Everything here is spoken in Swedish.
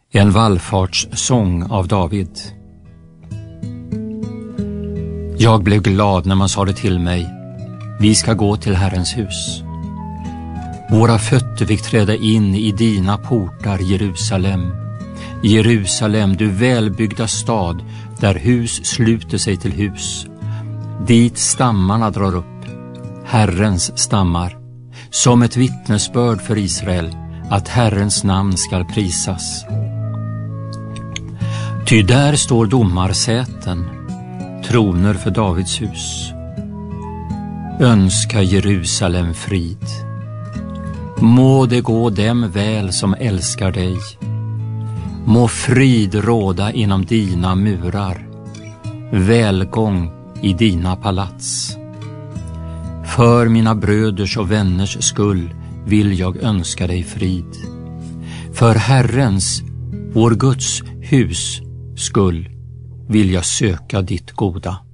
En vallfartssång av David. Jag blev glad när man sa det till mig: vi ska gå till Herrens hus. Våra fötter fick träda in i dina portar, Jerusalem. Jerusalem, du välbyggda stad, där hus sluter sig till hus. Dit stammarna drar upp, Herrens stammar, som ett vittnesbörd för Israel, att Herrens namn skall prisas. Ty där står domarsäten, troner för Davids hus. Önska Jerusalem frid. Må det gå dem väl som älskar dig. Må frid råda inom dina murar, välgång i dina palats. För mina bröders och vänners skull vill jag önska dig frid. För Herrens, vår Guds hus skull, vill jag söka ditt goda.